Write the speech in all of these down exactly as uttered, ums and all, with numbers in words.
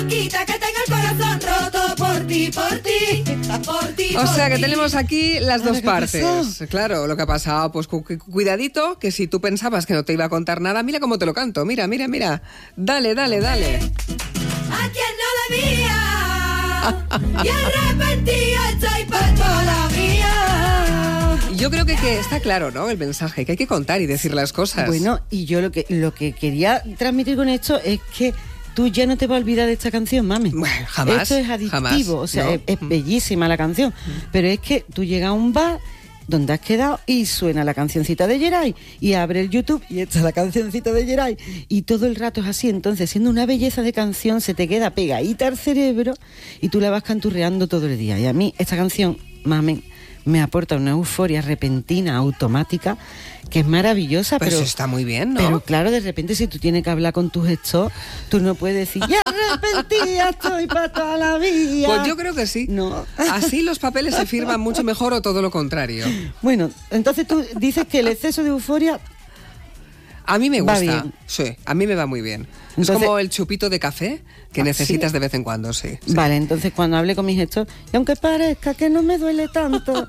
loquita que tenga el corazón roto por ti, por ti, por ti. O sea que ti. tenemos aquí las dos ¿Qué partes. pasó? Claro, lo que ha pasado, pues cu- cu- cuidadito, que si tú pensabas que no te iba a contar nada, mira cómo te lo canto, mira, mira, mira. Dale, dale, dale. A quien no debía y arrepentido estoy por toda la vida. Yo creo que, que está claro, ¿no? El mensaje, que hay que contar y decir las cosas. Bueno, y yo lo que, lo que quería transmitir con esto es que tú ya no te vas a olvidar de esta canción, mami. Bueno, jamás, Esto es adictivo, jamás, o sea, no. es, es bellísima la canción, pero es que tú llegas a un bar donde has quedado y suena la cancioncita de Geray y abre el YouTube y está la cancioncita de Geray y todo el rato es así. Entonces, siendo una belleza de canción, se te queda pegadita al cerebro y tú la vas canturreando todo el día. Y a mí esta canción, mami, me aporta una euforia repentina, automática, que es maravillosa. Pues pero está muy bien, ¿no? Pero claro, de repente si tú tienes que hablar con tus gestos, tú no puedes decir, ya arrepentida estoy para toda la vida. Pues yo creo que sí. No. Así los papeles se firman mucho mejor o todo lo contrario. Bueno, entonces tú dices que el exceso de euforia... A mí me Va gusta. bien. Sí, a mí me va muy bien. es Entonces- como el chupito de café que Ah, necesitas ¿sí? de vez en cuando, sí. sí. Vale, entonces cuando hable con mis gestos, y aunque parezca que no me duele tanto...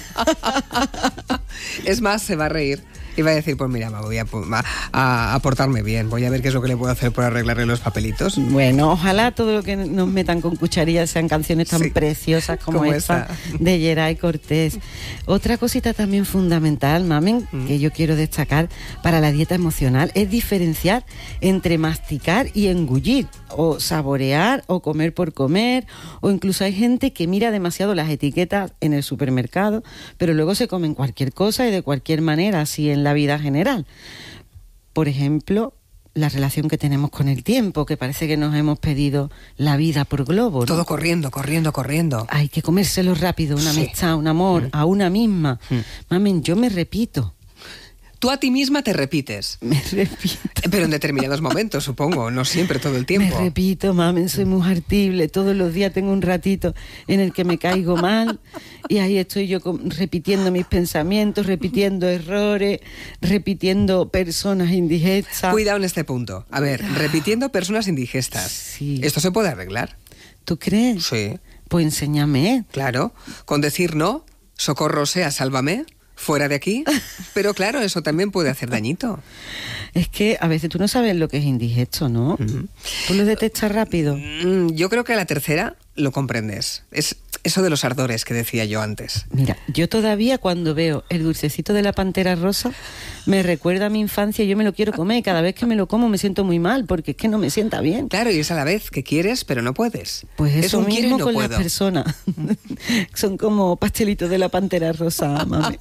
Es más, se va a reír y va a decir, pues mira, me voy a, a, a portarme bien, voy a ver qué es lo que le puedo hacer por arreglarle los papelitos. Bueno, ojalá todo lo que nos metan con cucharillas sean canciones tan Sí, preciosas como, como esta, esta. de Geray Cortés. Otra cosita también fundamental, mamen, Mm. que yo quiero destacar para la dieta emocional, es diferenciar entre masticar y engullir, o saborear, o comer por comer, o incluso hay gente que mira demasiado las etiquetas en el supermercado, pero luego se comen cualquier cosa y de cualquier manera, así en la vida general. Por ejemplo, la relación que tenemos con el tiempo, que parece que nos hemos pedido la vida por globo, ¿no? Todo corriendo, corriendo, corriendo. Hay que comérselo rápido, una Sí. amistad, un amor, Mm. a una misma. Mm. Mamen, yo me repito, Tú a ti misma te repites, me repito. pero en determinados momentos, supongo, no siempre, todo el Me tiempo. repito, mamen, soy muy hartible. Todos los días tengo un ratito en el que me caigo mal y ahí estoy yo con- repitiendo mis pensamientos, repitiendo errores, repitiendo personas indigestas. Cuidado en este punto. A ver, repitiendo personas indigestas. Sí. ¿Esto se puede arreglar? ¿Tú crees? Sí, Pues enséñame. claro. Con decir no, socorro sea, sálvame, fuera de aquí. Pero claro, eso también puede hacer dañito. Es que a veces tú no sabes lo que es indigesto, ¿no? Ujú. Tú lo detectas rápido. Mm, Yo creo que a la tercera lo comprendes. Es eso de los ardores que decía yo antes. Mira, yo todavía cuando veo el dulcecito de la pantera rosa me recuerda a mi infancia y yo me lo quiero comer. Cada vez que me lo como me siento muy mal porque es que no me sienta bien. Claro, y es a la vez que quieres, pero no puedes. Pues es eso un quiero y mismo no con puedo. las personas. Son como pastelitos de la pantera rosa, mami.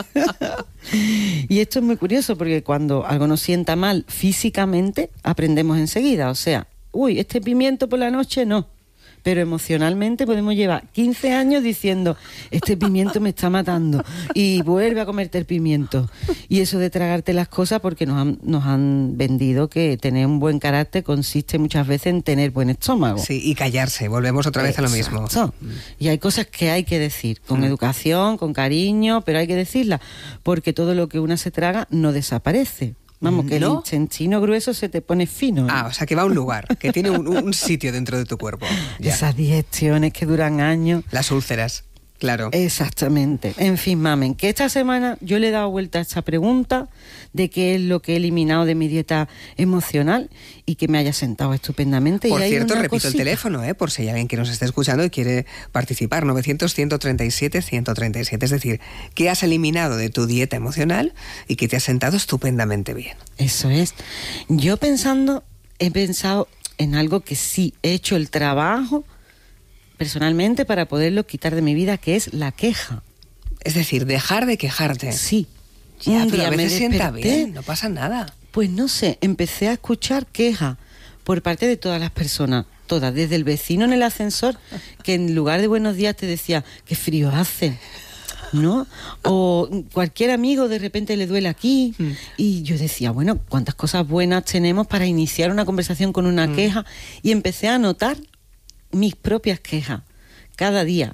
Y esto es muy curioso porque cuando algo nos sienta mal físicamente, aprendemos enseguida. O sea, uy, este pimiento por la noche no. Pero emocionalmente podemos llevar quince años diciendo, este pimiento me está matando, y vuelve a comerte el pimiento. Y eso de tragarte las cosas, porque nos han, nos han vendido que tener un buen carácter consiste muchas veces en tener buen estómago. Sí, y callarse, volvemos otra vez a lo mismo. Exacto. Y hay cosas que hay que decir, con Mm. educación, con cariño, pero hay que decirlas, porque todo lo que una se traga no desaparece. Vamos, que ¿No? el intestino grueso se te pone fino. ¿eh? Ah, o sea que va a un lugar, que tiene un, un sitio dentro de tu cuerpo. Ya. Esas digestiones que duran años. Las úlceras, claro. Exactamente. En fin, mamen, que esta semana yo le he dado vuelta a esta pregunta de qué es lo que he eliminado de mi dieta emocional y que me haya sentado estupendamente. Por y hay cierto, una repito cosita. el teléfono, ¿eh? Por si hay alguien que nos esté escuchando y quiere participar, novecientos, ciento treinta y siete, ciento treinta y siete. Es decir, ¿qué has eliminado de tu dieta emocional y que te ha sentado estupendamente bien? Eso es. Yo pensando, he pensado en algo que sí he hecho el trabajo personalmente para poderlo quitar de mi vida, que es la queja. Es decir, dejar de quejarte. Sí. Ya, Un pero día a me veces sienta desperté, bien, no pasa nada. pues no sé, empecé a escuchar quejas por parte de todas las personas, todas, desde el vecino en el ascensor, que en lugar de buenos días te decía, qué frío hace, ¿no? O cualquier amigo de repente le duele aquí, Mm. y yo decía, bueno, cuántas cosas buenas tenemos para iniciar una conversación con una Mm. queja, y empecé a notar mis propias quejas cada día.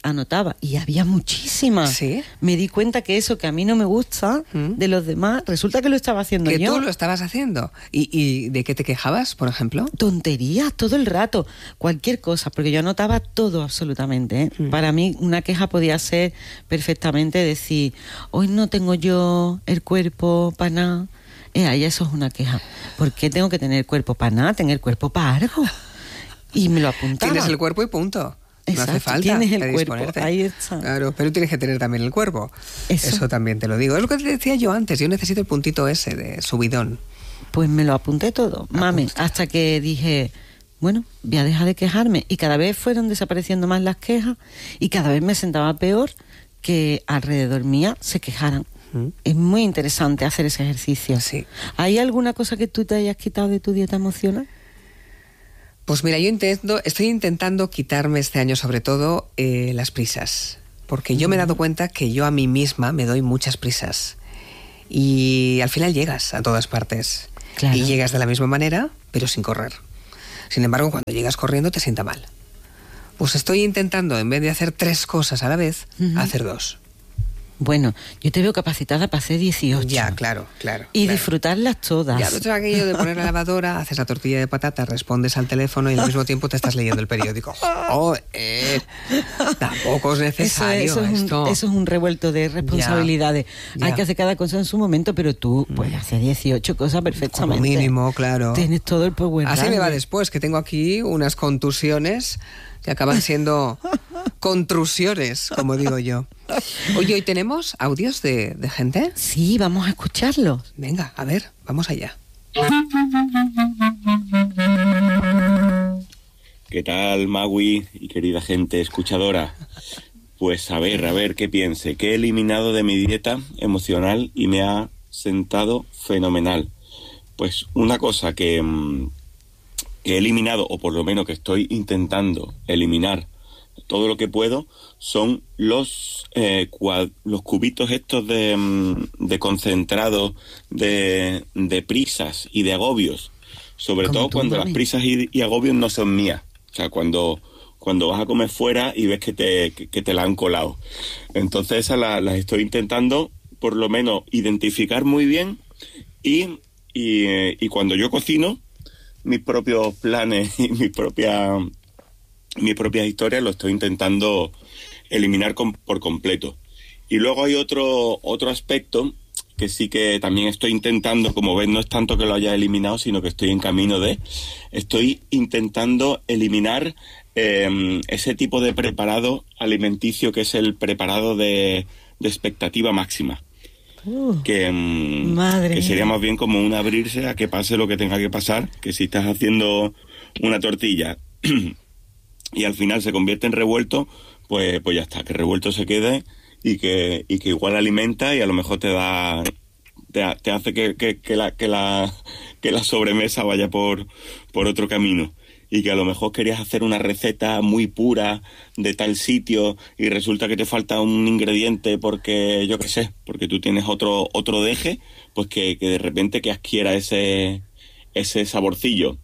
anotaba y había muchísimas. ¿Sí? Me di cuenta que eso que a mí no me gusta ¿Mm? de los demás, resulta que lo estaba haciendo Que yo. tú lo estabas haciendo. ¿Y, ¿Y de qué te quejabas, por ejemplo? Tonterías todo el rato, cualquier cosa, porque yo anotaba todo absolutamente, ¿eh? Mm. Para mí una queja podía ser perfectamente decir, hoy no tengo yo el cuerpo para nada. Eh, ahí eso es una queja. ¿Por qué tengo que tener cuerpo para nada? Tener cuerpo para algo. Y me lo apuntaba. Tienes el cuerpo y punto. Exacto, no hace falta tienes el predisponerte. cuerpo, ahí está. Claro, pero tienes que tener también el cuerpo. Eso. Eso también te lo digo. Es lo que te decía yo antes. Yo necesito el puntito ese de subidón. Pues me lo apunté todo, mame, hasta que dije, bueno, voy a dejar de quejarme. Y cada vez fueron desapareciendo más las quejas y cada vez me sentaba peor que alrededor mía se quejaran. ¿Mm? Es muy interesante hacer ese ejercicio. Sí. ¿Hay alguna cosa que tú te hayas quitado de tu dieta emocional? Pues mira, yo intento, estoy intentando quitarme este año sobre todo eh, las prisas. Porque yo me he dado cuenta que yo a mí misma me doy muchas prisas. Y al final llegas a todas partes. Claro. Y llegas de la misma manera, pero sin correr. Sin embargo, cuando llegas corriendo te sienta mal. Pues estoy intentando, en vez de hacer tres cosas a la vez, Ujú. hacer dos. Bueno, yo te veo capacitada para hacer dieciocho. Ya, claro, claro. Y claro. disfrutarlas todas. Ya, pero aquello de poner la lavadora, haces la tortilla de patata, respondes al teléfono y al mismo tiempo te estás leyendo el periódico. ¡Joder! Tampoco es necesario eso, eso es esto. Un, eso es un revuelto de responsabilidades. Ya, Hay ya. que hacer cada cosa en su momento, pero tú puedes hacer dieciocho cosas perfectamente. Como mínimo, claro. Tienes todo el power. Así me grande. va después, que tengo aquí unas contusiones que acaban siendo contrusiones, como digo yo. Oye, ¿hoy tenemos audios de, de gente? Sí, vamos a escucharlos. Venga, a ver, vamos allá. ¿Qué tal, Magui y querida gente escuchadora? Pues a ver, a ver qué piense. Que he eliminado de mi dieta emocional y me ha sentado fenomenal. Pues una cosa que, mm, que he eliminado, o por lo menos que estoy intentando eliminar todo lo que puedo, son los eh, cuad- los cubitos estos de, mm, de concentrado, de, de prisas y de agobios. Sobre Como todo tú, cuando mami. las prisas y, y agobios no son mías. O sea, cuando, cuando vas a comer fuera y ves que te, que, que te la han colado. Entonces esas la- las estoy intentando, por lo menos, identificar muy bien y, y, eh, y cuando yo cocino, mis propios planes y mis propias mis propias historias lo estoy intentando eliminar con, por completo. Y luego hay otro otro aspecto que sí que también estoy intentando, como ves, no es tanto que lo haya eliminado, sino que estoy en camino de... Estoy intentando eliminar eh, ese tipo de preparado alimenticio que es el preparado de, de expectativa máxima. Uh, Que, mm, Madre que sería mía. más bien como un abrirse a que pase lo que tenga que pasar, que si estás haciendo una tortilla y al final se convierte en revuelto, pues, pues ya está, que revuelto se quede y que, y que igual alimenta y a lo mejor te da, te, ha- te hace que, que, que la, que la, que la sobremesa vaya por, por otro camino. Y que a lo mejor querías hacer una receta muy pura de tal sitio y resulta que te falta un ingrediente porque, yo qué sé, porque tú tienes otro, otro deje, pues que, que de repente que adquiera ese, ese saborcillo.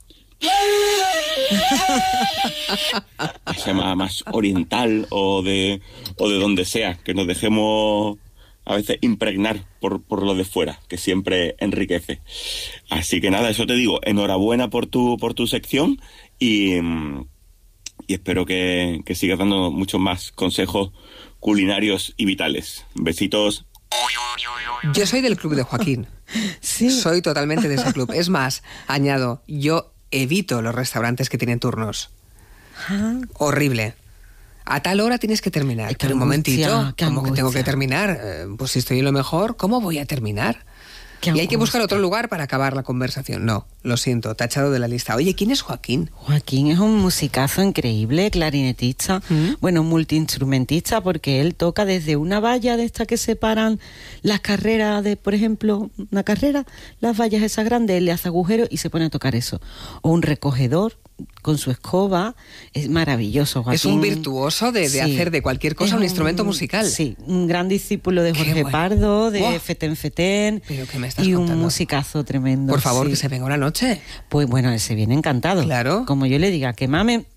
Que sea más, más oriental o de, o de donde sea, que nos dejemos a veces impregnar por, por lo de fuera, que siempre enriquece. Así que nada, eso te digo, enhorabuena por tu, por tu sección y, mm, y espero que, que sigas dando muchos más consejos culinarios y vitales. Besitos. Yo soy del club de Joaquín. Sí. Soy totalmente de ese club. Es más, añado, yo evito los restaurantes que tienen turnos. Ah, Horrible. A tal hora tienes que terminar. Ay, qué Pero un angustia, momentito, qué ¿cómo que tengo que angustia. terminar? Eh, pues si estoy en lo mejor, ¿cómo voy a terminar? qué Y hay que buscar angustia. otro lugar para acabar la conversación. No, lo siento, tachado de la lista. Oye, ¿quién es Joaquín? Joaquín es un musicazo increíble, clarinetista, ¿Mm? bueno, multiinstrumentista, porque él toca desde una valla de estas que separan las carreras de, por ejemplo, una carrera, las vallas esas grandes, él le hace agujeros y se pone a tocar eso. O un recogedor con su escoba, es maravilloso, Joaquín. Es un virtuoso de, de Sí. hacer de cualquier cosa Es un instrumento musical. Sí, un gran discípulo de Qué Jorge bueno. Pardo, de ¡Buah! Fetén Fetén, ¿Pero qué me estás y contando? un musicazo tremendo. Por favor, sí. que se venga una noche. Pues bueno, él se viene encantado. Claro. Como yo le diga, que mame,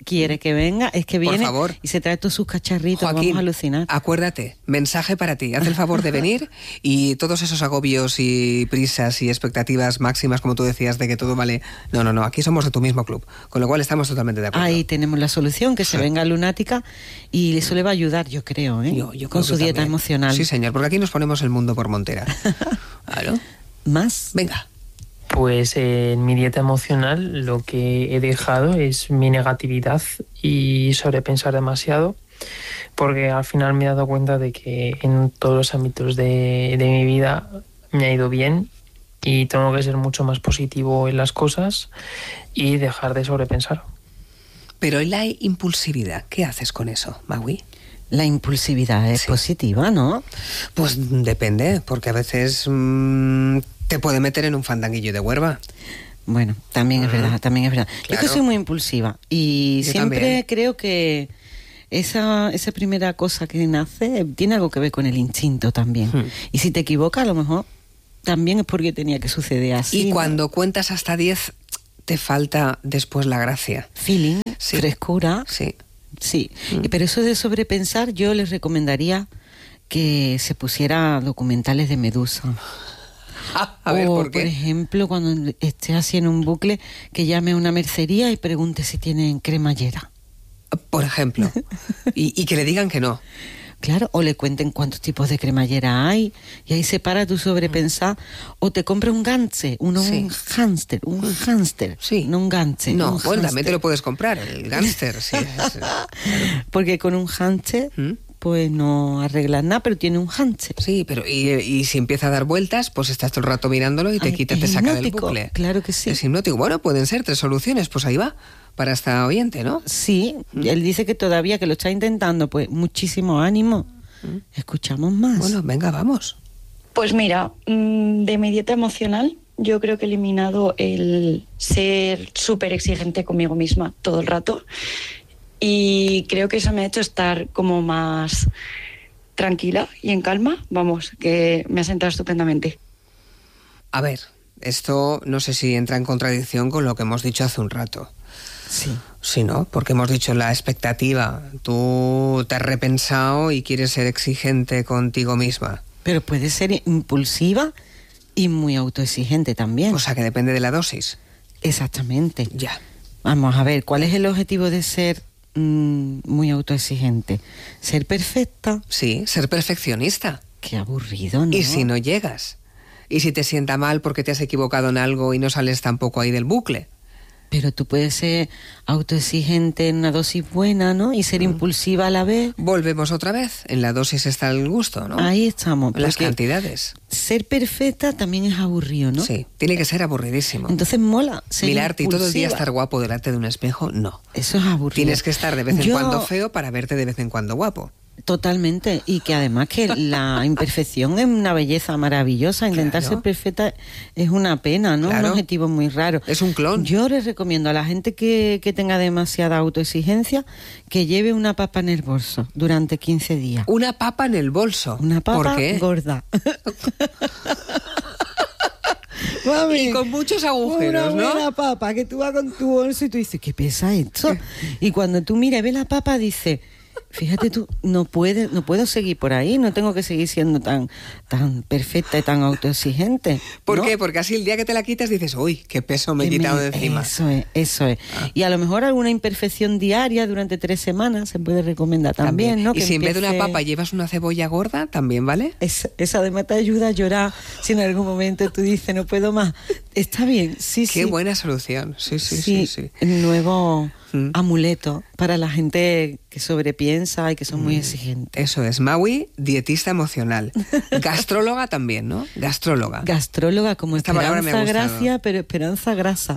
quiere que venga, es que viene Por favor. y se trae todos sus cacharritos, Joaquín, vamos a alucinar. Acuérdate, mensaje para ti, haz el favor de venir y todos esos agobios y prisas y expectativas máximas, como tú decías, de que todo vale... No, no, no, aquí somos de tu mismo club, con lo cual estamos totalmente de acuerdo. Ahí tenemos la solución, que se Sí. venga Lunática y eso le va a ayudar, yo creo, ¿eh? Yo- yo con creo su que dieta también. emocional. Sí, señor, porque aquí nos ponemos el mundo por montera. Claro. ¿Más? Venga. Pues eh, en mi dieta emocional lo que he dejado es mi negatividad y sobrepensar demasiado, porque al final me he dado cuenta de que en todos los ámbitos de, de mi vida me ha ido bien y tengo que ser mucho más positivo en las cosas y dejar de sobrepensar. Pero ¿y la impulsividad? ¿Qué haces con eso, Magui? La impulsividad es Sí. positiva, ¿no? Pues depende, porque a veces mmm, te puede meter en un fandanguillo de huerva. Bueno, también es verdad, también es verdad. Yo Claro. que soy muy impulsiva y Yo siempre también. creo que esa, esa primera cosa que nace tiene algo que ver con el instinto también. Hmm. Y si te equivocas, a lo mejor también es porque tenía que suceder así. Y ¿no? cuando cuentas hasta diez, te falta después la gracia. Feeling, Sí. frescura, Sí. sí. Mm. Y pero eso de sobrepensar, yo les recomendaría que se pusiera documentales de Medusa. A ver, o, ¿por qué? ejemplo, cuando esté así en un bucle, que llame a una mercería y pregunte si tienen cremallera. Por ejemplo. Y, y que le digan que no. Claro, o le cuenten cuántos tipos de cremallera hay, y ahí se para tu sobrepensar, o te compra un ganche, un, Sí. un hámster, un hámster, Sí. no un ganche. No, un bueno, también hámster. te lo puedes comprar, el gánster. Sí, es- Porque con un hámster, ¿Mm? pues no arreglas nada, pero tiene un hámster. sí, pero y, y si empieza a dar vueltas, pues estás todo el rato mirándolo y te Ay, quita, es te saca del hipnótico, bucle. claro que sí. Es hipnótico. Bueno, pueden ser tres soluciones, pues ahí va, para esta oyente, ¿no? Sí, él dice que todavía que lo está intentando, pues muchísimo ánimo. Escuchamos más. Bueno, venga, vamos. Pues mira, mm, de mi dieta emocional, yo creo que he eliminado el ser súper exigente conmigo misma todo el rato. Y creo que eso me ha hecho estar como más tranquila y en calma. Vamos, que me ha sentado estupendamente. A ver, esto no sé si entra en contradicción con lo que hemos dicho hace un rato. sí. Sí, ¿no? Porque hemos dicho la expectativa. Tú te has repensado y quieres ser exigente contigo misma. Pero puede ser impulsiva y muy autoexigente también. O sea, que depende de la dosis. Exactamente. Ya. Vamos a ver, ¿cuál es el objetivo de ser mm, muy autoexigente? ¿Ser perfecta? Sí, ser perfeccionista. Qué aburrido, ¿no? Y si no llegas. Y si te sienta mal porque te has equivocado en algo y no sales tampoco ahí del bucle. Pero tú puedes ser autoexigente en una dosis buena, ¿no? Y ser impulsiva a la vez. Volvemos otra vez. En la dosis está el gusto, ¿no? Ahí estamos. Las porque cantidades. ser perfecta también es aburrido, ¿no? Sí, tiene que ser aburridísimo. Entonces mola ser Mirarte y todo el día impulsiva. estar guapo delante de un espejo, no. Eso es aburrido. Tienes que estar de vez en Yo- cuando feo para verte de vez en cuando guapo. Totalmente, y que además que la imperfección es una belleza maravillosa. Intentar Claro. ser perfecta es una pena, ¿no? Claro. Un objetivo muy raro. Es un clon. Yo les recomiendo a la gente que, que tenga demasiada autoexigencia que lleve una papa en el bolso durante quince días. Una papa en el bolso. Una papa ¿Por qué? gorda. Mami, Y con muchos agujeros, una ¿no? buena papa que tú vas con tu bolso y tú dices, ¿qué pesa esto? Y cuando tú miras y ves la papa, dices, fíjate tú, no puede, no puedo seguir por ahí, no tengo que seguir siendo tan, tan perfecta y tan autoexigente. ¿Por ¿no? qué? Porque así el día que te la quitas dices, uy, qué peso me he Que quitado me- de encima. Ah. Eso es, eso es. Y a lo mejor alguna imperfección diaria durante tres semanas se puede recomendar también, ¿no? Y Que si en vez de una empiece- papa llevas una cebolla gorda, también, ¿vale? Esa, esa además te ayuda a llorar si en algún momento tú dices no puedo más. Está bien, sí, Qué sí. buena solución. Sí, sí, sí, sí. el nuevo Mm. amuleto para la gente que sobrepiensa y que son Mm. muy exigentes. Eso es. Maui, dietista emocional. Gastróloga también, ¿no? Gastróloga. Gastróloga como Esta palabra me ha Esperanza gustado. Gracia, pero Esperanza Grasa.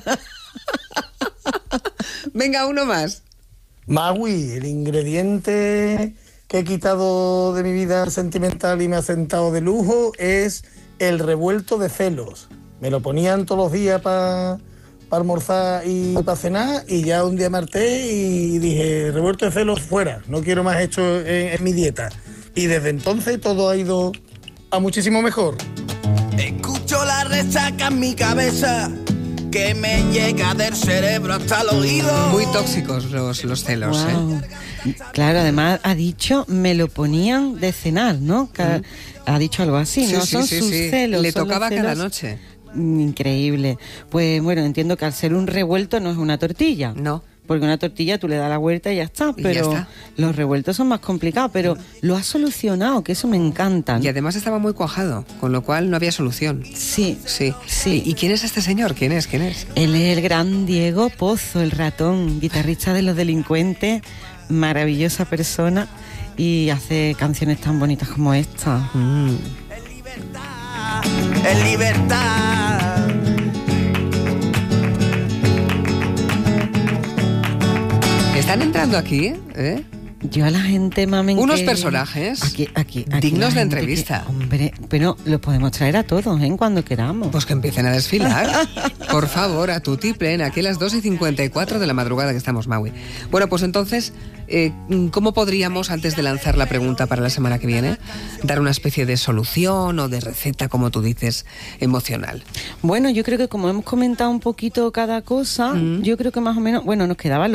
Venga, uno más. Magui, el ingrediente que he quitado de mi vida sentimental y me ha sentado de lujo es el revuelto de celos. Me lo ponían todos los días para almorzar y para cenar y ya un día me harté y dije, revuelto de celos fuera, no quiero más hecho en, en mi dieta. Y desde entonces todo ha ido a muchísimo mejor. Escucho la resaca en mi cabeza que me llega del cerebro hasta el oído. Muy tóxicos los, los celos, Wow. ¿eh? Claro, además ha dicho, me lo ponían de cenar, ¿no? Cada- Mm. Ha dicho algo así, Sí, ¿no? sí, Son sí, sus sí. celos. Le son los tocaba cada celos. noche. Mm, Increíble. Pues bueno, entiendo que al ser un revuelto no es una tortilla. No. Porque una tortilla tú le das la vuelta y ya está, Y ya pero está. los revueltos son más complicados, pero lo ha solucionado, que eso me encanta. Y además estaba muy cuajado, con lo cual no había solución. Sí, Sí. sí. ¿Y quién es este señor? ¿Quién es? ¿Quién es? Él es el gran Diego Pozo, el ratón, guitarrista de Los Delincuentes, maravillosa persona y hace canciones tan bonitas como esta. Mm. En libertad. Están entrando aquí, ¿eh? Yo a la gente, mamen, Unos que- personajes aquí, aquí, aquí dignos la de gente entrevista. que- hombre, pero los podemos traer a todos, ¿eh? Cuando queramos. Pues que empiecen a desfilar. Por favor, a tu tiple, aquí a las dos y cincuenta y cuatro de la madrugada que estamos, Maui. Bueno, pues entonces, eh, ¿cómo podríamos, antes de lanzar la pregunta para la semana que viene, dar una especie de solución o de receta, como tú dices, emocional? Bueno, yo creo que como hemos comentado un poquito cada cosa, Mm. yo creo que más o menos, bueno, nos quedaba lo